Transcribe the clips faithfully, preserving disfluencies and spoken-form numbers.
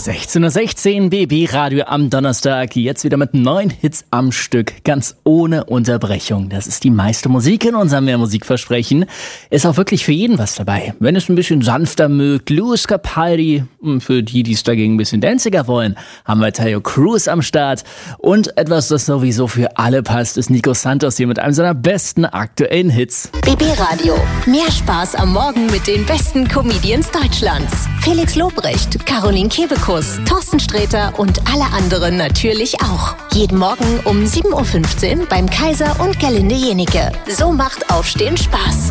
sechzehn Uhr sechzehn, B B Radio am Donnerstag. Jetzt wieder mit neun Hits am Stück, ganz ohne Unterbrechung. Das ist die meiste Musik in unserem Mehrmusikversprechen. Ist auch wirklich für jeden was dabei. Wenn es ein bisschen sanfter mögt, Lewis Capaldi. Für die, die es dagegen ein bisschen danziger wollen, haben wir Tayo Cruz am Start. Und etwas, das sowieso für alle passt, ist Nico Santos hier mit einem seiner besten aktuellen Hits. B B Radio. Mehr Spaß am Morgen mit den besten Comedians Deutschlands. Felix Lobrecht, Caroline Kebekus, Thorsten Sträter und alle anderen natürlich auch. Jeden Morgen um sieben Uhr fünfzehn beim Kaiser und Gerlinde Jenike. So macht Aufstehen Spaß.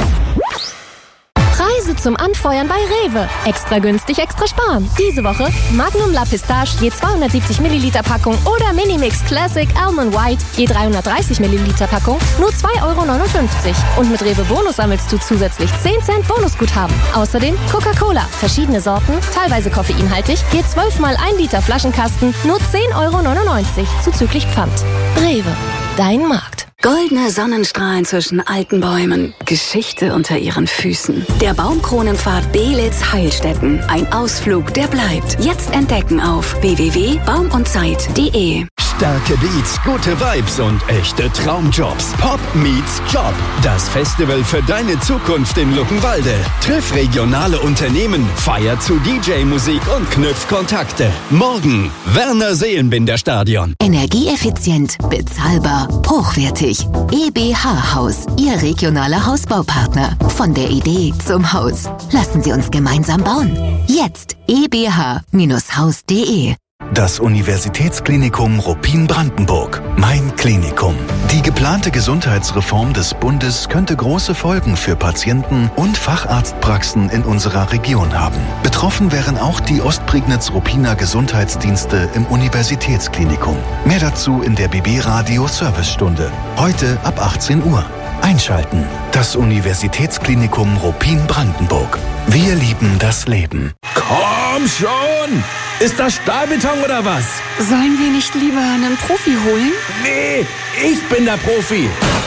Preise zum Anfeuern bei Rewe. Extra günstig, extra sparen. Diese Woche Magnum La Pistache je zweihundertsiebzig Milliliter Packung oder Minimix Classic Almond White je dreihundertdreißig Milliliter Packung nur zwei Euro neunundfünfzig. Und mit Rewe Bonus sammelst du zusätzlich zehn Cent Bonusguthaben. Außerdem Coca-Cola, verschiedene Sorten, teilweise koffeinhaltig, je zwölf mal ein Liter Flaschenkasten nur zehn Euro neunundneunzig zuzüglich Pfand. Rewe, dein Markt. Goldene Sonnenstrahlen zwischen alten Bäumen, Geschichte unter ihren Füßen. Der Baumkronenpfad Belitz-Heilstätten. Ein Ausflug, der bleibt. Jetzt entdecken auf w w w punkt baum und zeit punkt de. Starke Beats, gute Vibes und echte Traumjobs. Pop meets Job. Das Festival für deine Zukunft in Luckenwalde. Triff regionale Unternehmen, feier zu D J-Musik und knüpf Kontakte. Morgen, Werner Seelenbinder Stadion. Energieeffizient, bezahlbar, hochwertig. E B H Haus, Ihr regionaler Hausbaupartner. Von der Idee zum Haus. Lassen Sie uns gemeinsam bauen. Jetzt e b h Bindestrich haus punkt de. Das Universitätsklinikum Ruppin-Brandenburg. Mein Klinikum. Die geplante Gesundheitsreform des Bundes könnte große Folgen für Patienten und Facharztpraxen in unserer Region haben. Betroffen wären auch die Ostprignitz-Ruppiner Gesundheitsdienste im Universitätsklinikum. Mehr dazu in der B B Radio Servicestunde. Heute ab achtzehn Uhr. Einschalten. Das Universitätsklinikum Ruppin-Brandenburg. Wir lieben das Leben. Komm schon! Ist das Stahlbeton oder was? Sollen wir nicht lieber einen Profi holen? Nee, ich bin der Profi.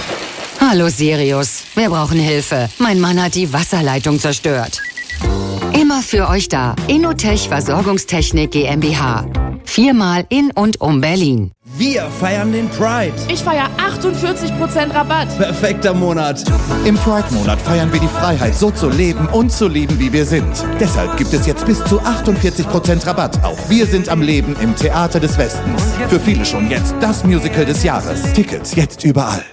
Hallo Sirius, wir brauchen Hilfe. Mein Mann hat die Wasserleitung zerstört. Immer für euch da. Innotech Versorgungstechnik GmbH. Viermal in und um Berlin. Wir feiern den Pride. Ich feiere achtundvierzig Prozent Rabatt. Perfekter Monat. Im Pride-Monat feiern wir die Freiheit, so zu leben und zu lieben, wie wir sind. Deshalb gibt es jetzt bis zu achtundvierzig Prozent Rabatt auf Wir sind am Leben im Theater des Westens. Für viele schon jetzt das Musical des Jahres. Tickets jetzt überall.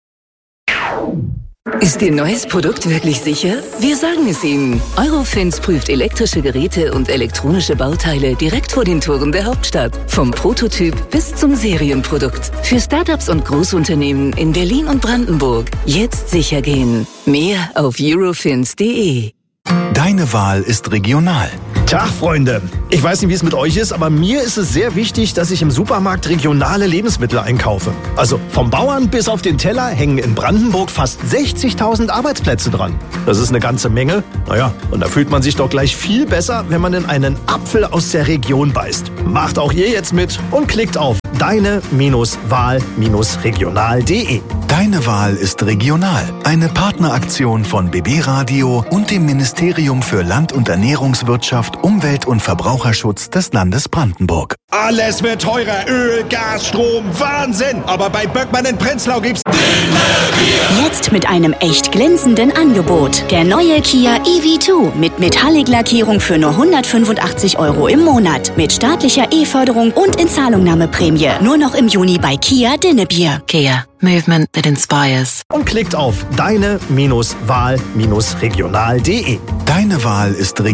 Ist Ihr neues Produkt wirklich sicher? Wir sagen es Ihnen. Eurofins prüft elektrische Geräte und elektronische Bauteile direkt vor den Toren der Hauptstadt. Vom Prototyp bis zum Serienprodukt. Für Startups und Großunternehmen in Berlin und Brandenburg. Jetzt sicher gehen. Mehr auf eurofins punkt de. Deine Wahl ist regional. Tag, Freunde. Ich weiß nicht, wie es mit euch ist, aber mir ist es sehr wichtig, dass ich im Supermarkt regionale Lebensmittel einkaufe. Also vom Bauern bis auf den Teller hängen in Brandenburg fast sechzigtausend Arbeitsplätze dran. Das ist eine ganze Menge. Naja, und da fühlt man sich doch gleich viel besser, wenn man in einen Apfel aus der Region beißt. Macht auch ihr jetzt mit und klickt auf deine-wahl-regional punkt de. Deine Wahl ist regional. Eine Partneraktion von B B Radio und dem Ministerium für Land- und Ernährungswirtschaft, Umwelt- und Verbraucherschutz des Landes Brandenburg. Alles wird teurer. Öl, Gas, Strom, Wahnsinn. Aber bei Böckmann in Prenzlau gibt's jetzt mit einem echt glänzenden Angebot. Der neue Kia E V zwei mit Metallic-Lackierung für nur hundertfünfundachtzig Euro im Monat. Mit staatlicher E-Förderung und Inzahlungnahmeprämie. Nur noch im Juni bei Kia Dinnebier. Kia. Movement that inspires. Und klickt auf deine-wahl-regional punkt de. Deine Wahl ist regional.